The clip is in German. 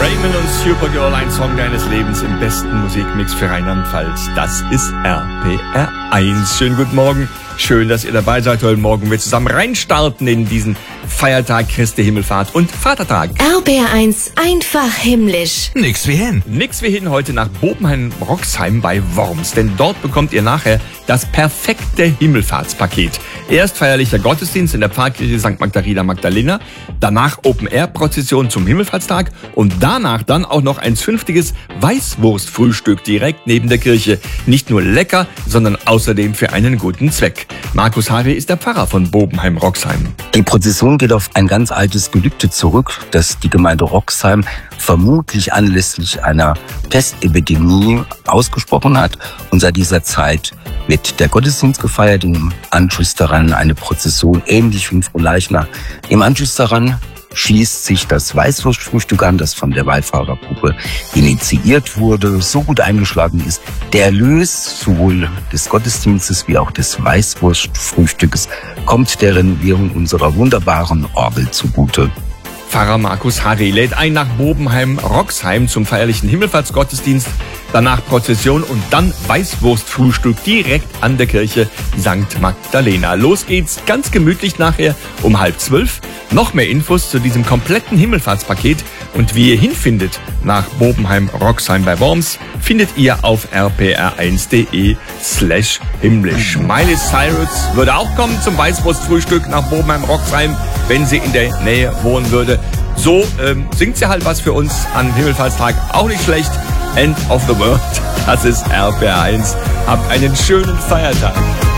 Raymond und Supergirl, ein Song deines Lebens im besten Musikmix für Rheinland-Pfalz. Das ist RPR 1. Schönen guten Morgen. Schön, dass ihr dabei seid. Heute Morgen wir zusammen reinstarten in diesen Feiertag Christi Himmelfahrt und Vatertag. RPR 1, einfach himmlisch. Nix wie hin. Nix wie hin heute nach Bobenheim-Roxheim bei Worms, denn dort bekommt ihr nachher das perfekte Himmelfahrtspaket. Erst feierlicher Gottesdienst in der Pfarrkirche St. Magdalena, danach Open-Air-Prozession zum Himmelfahrtstag und danach dann auch noch ein zünftiges Weißwurstfrühstück direkt neben der Kirche. Nicht nur lecker, sondern außerdem für einen guten Zweck. Markus Harry ist der Pfarrer von Bobenheim-Roxheim. Die Prozession geht auf ein ganz altes Gelübde zurück, das die Gemeinde Roxheim vermutlich anlässlich einer Pestepidemie ausgesprochen hat. Und seit dieser Zeit wird der Gottesdienst gefeiert, im Anschluss daran eine Prozession, ähnlich wie in Frohleichnam. Im Anschluss daran schließt sich das Weißwurstfrühstück an, das von der Wallfahrergruppe initiiert wurde, so gut eingeschlagen ist. Der Erlös sowohl des Gottesdienstes wie auch des Weißwurstfrühstücks kommt der Renovierung unserer wunderbaren Orgel zugute. Pfarrer Markus Harry lädt ein nach Bobenheim-Roxheim zum feierlichen Himmelfahrtsgottesdienst, danach Prozession und dann Weißwurstfrühstück direkt an der Kirche St. Magdalena. Los geht's ganz gemütlich nachher um 11:30. Noch mehr Infos zu diesem kompletten Himmelfahrtspaket und wie ihr hinfindet nach Bobenheim-Roxheim bei Worms, findet ihr auf rpr1.de/himmlisch. Miley Cyrus würde auch kommen zum Weißwurstfrühstück nach Bobenheim-Roxheim, wenn sie in der Nähe wohnen würde. So singt sie halt was für uns an Himmelfahrtstag. Auch nicht schlecht. End of the World. Das ist RPR 1. Habt einen schönen Feiertag.